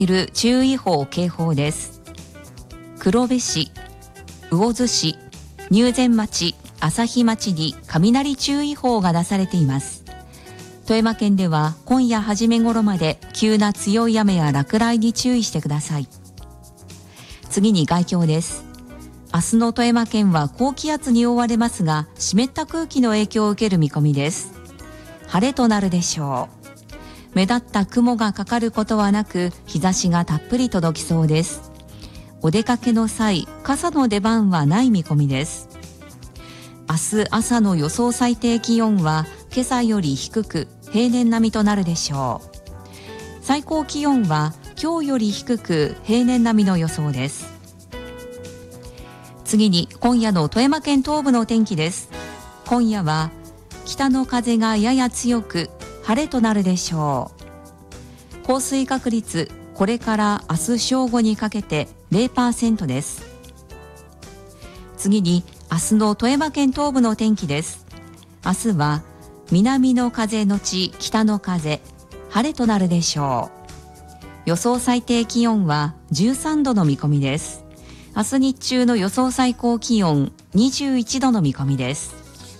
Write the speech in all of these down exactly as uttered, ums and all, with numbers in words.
いる注意報警報です。黒部市、魚津市、入善町、朝日町に雷注意報が出されています。富山県では今夜初め頃まで急な強い雨や落雷に注意してください。次に概況です。明日の富山県は高気圧に覆われますが、湿った空気の影響を受ける見込みです。晴れとなるでしょう。目立った雲がかかることはなく、日差しがたっぷり届きそうです。お出かけの際、傘の出番はない見込みです。明日朝の予想最低気温は今朝より低く、平年並みとなるでしょう。最高気温は今日より低く、平年並みの予想です。次に今夜の富山県東部の天気です。今夜は北の風がやや強く、晴れとなるでしょう。降水確率、これから明日正午にかけて ゼロパーセント です。次に明日の富山県東部の天気です。明日は南の風のち北の風、晴れとなるでしょう。予想最低気温はじゅうさんどの見込みです。明日日中の予想最高気温にじゅういちどの見込みです。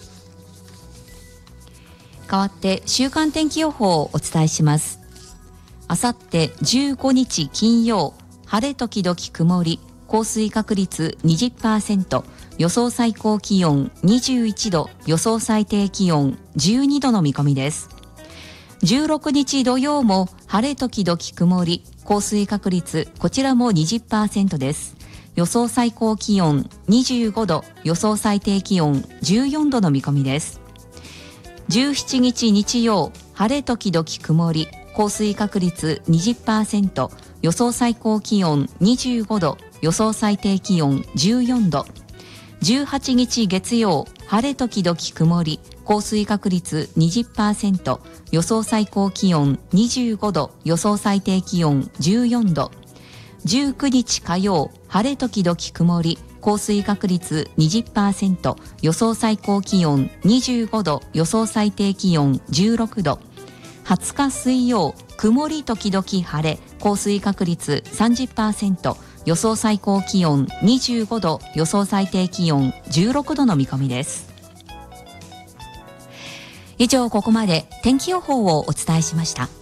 代わって週間天気予報をお伝えします。あさってじゅうごにち金曜、晴れ時々曇り、降水確率 にじゅっパーセント、予想最高気温にじゅういちど、予想最低気温じゅうにどの見込みです。じゅうろくにち土曜も晴れ時々曇り、降水確率こちらも にじゅっパーセント です。予想最高気温にじゅうごど、予想最低気温じゅうよんどの見込みです。じゅうしちにち日曜、晴れ時々曇り、降水確率 にじゅっパーセント、予想最高気温にじゅうごど、予想最低気温じゅうよんど。じゅうはちにち月曜、晴れ時々曇り、降水確率 にじゅっパーセント、予想最高気温にじゅうごど、予想最低気温じゅうよんど。じゅうくにち火曜、晴れ時々曇り、降水確率 にじゅっパーセント、予想最高気温にじゅうごど、予想最低気温じゅうろくど。はつか水曜、曇り時々晴れ、降水確率 さんじゅっパーセント、予想最高気温にじゅうごど、予想最低気温じゅうろくどの見込みです。以上、ここまで天気予報をお伝えしました。